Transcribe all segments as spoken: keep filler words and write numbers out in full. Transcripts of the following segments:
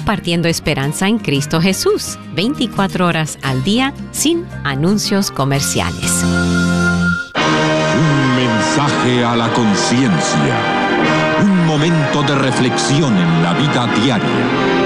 compartiendo esperanza en Cristo Jesús, veinticuatro horas al día, sin anuncios comerciales. Un mensaje a la conciencia. Un momento de reflexión en la vida diaria.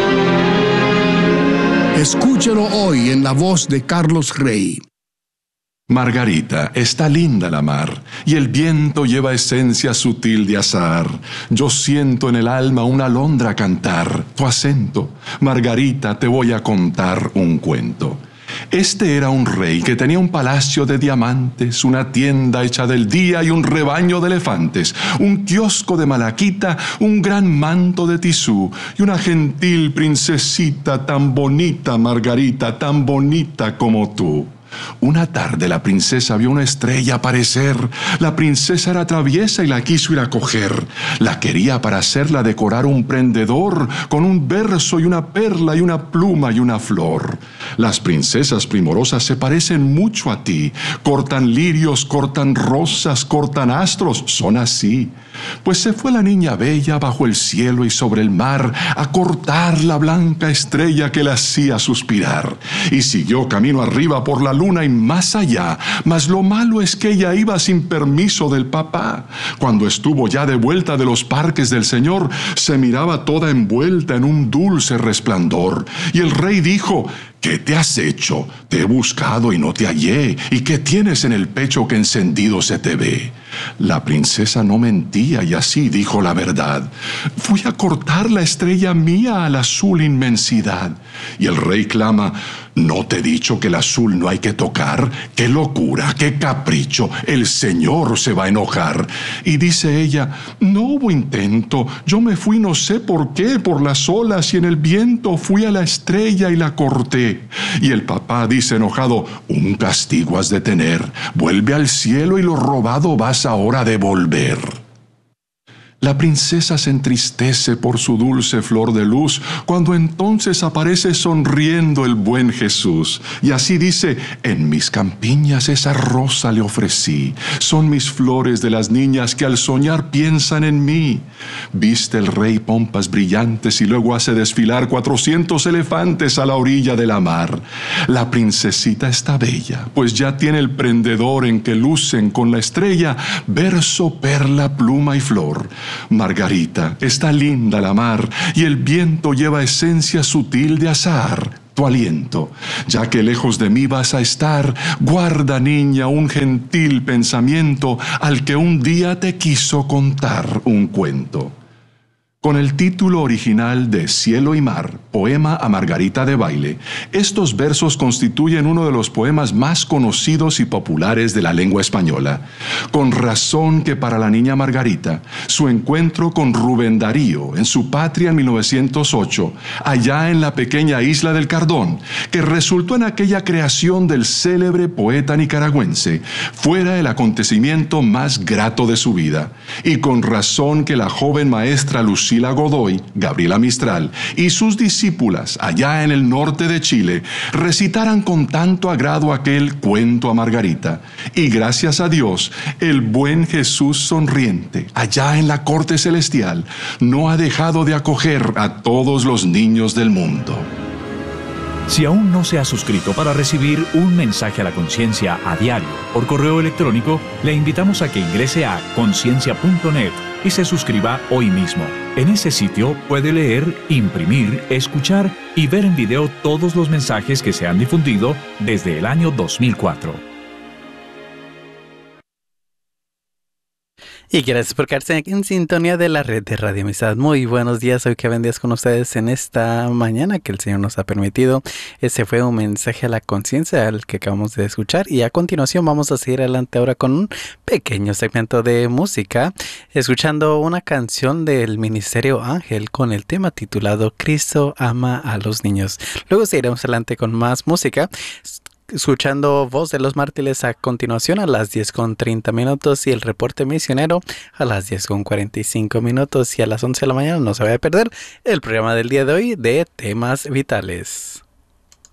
Escúchelo hoy en la voz de Carlos Rey. Margarita, está linda la mar, y el viento lleva esencia sutil de azahar. Yo siento en el alma una alondra cantar tu acento. Margarita, te voy a contar un cuento. Este era un rey que tenía un palacio de diamantes, una tienda hecha del día y un rebaño de elefantes, un kiosco de malaquita, un gran manto de tisú y una gentil princesita tan bonita, Margarita, tan bonita como tú. Una tarde la princesa vio una estrella aparecer. La princesa era traviesa y la quiso ir a coger. La quería para hacerla decorar un prendedor con un verso y una perla y una pluma y una flor. Las princesas primorosas se parecen mucho a ti. Cortan lirios, cortan rosas, cortan astros. Son así. Pues se fue la niña bella bajo el cielo y sobre el mar a cortar la blanca estrella que la hacía suspirar. Y siguió camino arriba por la luna y más allá, mas lo malo es que ella iba sin permiso del papá. Cuando estuvo ya de vuelta de los parques del Señor, se miraba toda envuelta en un dulce resplandor. Y el rey dijo: ¿qué te has hecho? Te he buscado y no te hallé. ¿Y qué tienes en el pecho que encendido se te ve? La princesa no mentía y así dijo la verdad. Fui a cortar la estrella mía a la azul inmensidad. Y el rey clama: ¿no te he dicho que el azul no hay que tocar? ¡Qué locura, qué capricho! El Señor se va a enojar. Y dice ella: no hubo intento. Yo me fui no sé por qué, por las olas y en el viento fui a la estrella y la corté. Y el papá dice enojado: un castigo has de tener. Vuelve al cielo y lo robado vas ahora a devolver. La princesa se entristece por su dulce flor de luz, cuando entonces aparece sonriendo el buen Jesús. Y así dice: en mis campiñas esa rosa le ofrecí. Son mis flores de las niñas que al soñar piensan en mí. Viste el rey pompas brillantes y luego hace desfilar cuatrocientos elefantes a la orilla de la mar. La princesita está bella, pues ya tiene el prendedor en que lucen con la estrella verso, perla, pluma y flor. Margarita, está linda la mar y el viento lleva esencia sutil de azahar. Tu aliento, ya que lejos de mí vas a estar, guarda, niña, un gentil pensamiento al que un día te quiso contar un cuento. Con el título original de Cielo y Mar, poema a Margarita de Baile, estos versos constituyen uno de los poemas más conocidos y populares de la lengua española. Con razón que para la niña Margarita, su encuentro con Rubén Darío en su patria en mil novecientos ocho, allá en la pequeña isla del Cardón, que resultó en aquella creación del célebre poeta nicaragüense, fuera el acontecimiento más grato de su vida. Y con razón que la joven maestra Lucía Godoy, Gabriela Mistral y sus discípulas allá en el norte de Chile recitaran con tanto agrado aquel cuento a Margarita. Y gracias a Dios, el buen Jesús sonriente, allá en la corte celestial, no ha dejado de acoger a todos los niños del mundo. Si aún no se ha suscrito para recibir un mensaje a la conciencia a diario por correo electrónico, le invitamos a que ingrese a conciencia punto net y se suscriba hoy mismo. En ese sitio puede leer, imprimir, escuchar y ver en video todos los mensajes que se han difundido desde el año dos mil cuatro. Y gracias por quedarse en sintonía de la red de Radio Amistad. Muy buenos días, soy Kevin Díaz con ustedes en esta mañana que el Señor nos ha permitido. Este fue un mensaje a la conciencia al que acabamos de escuchar y a continuación vamos a seguir adelante ahora con un pequeño segmento de música, escuchando una canción del Ministerio Ángel con el tema titulado Cristo ama a los niños. Luego seguiremos adelante con más música, escuchando Voz de los Mártires a continuación a las diez con treinta minutos y el reporte misionero a las diez con cuarenta y cinco minutos, y a las once de la mañana no se vaya a perder el programa del día de hoy de Temas Vitales.